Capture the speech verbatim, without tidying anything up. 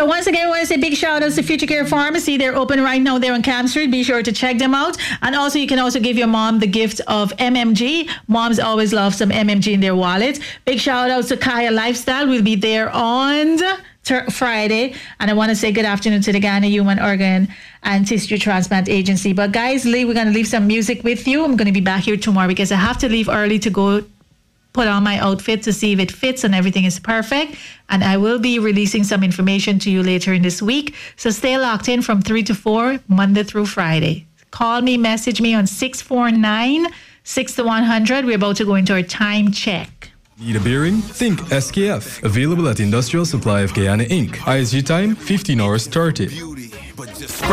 So once again, I want to say big shout outs to Future Care Pharmacy. They're open right now there on Camp Street. Be sure to check them out. And also, you can also give your mom the gift of M M G. Moms always love some M M G in their wallet. Big shout outs to Kaya Lifestyle. We'll be there on ter- Friday. And I want to say good afternoon to the Ghana Human Organ and Tissue Transplant Agency. But guys, Lee, we're going to leave some music with you. I'm going to be back here tomorrow because I have to leave early to go put on my outfit to see if it fits and everything is perfect. And I will be releasing some information to you later in this week. So stay locked in from three to four, Monday through Friday. Call me, message me on six four nine, six one zero zero. We're about to go into our time check. Need a bearing? Think S K F. Available at Industrial Supply of Guyana Incorporated. I S G time, fifteen hours thirty.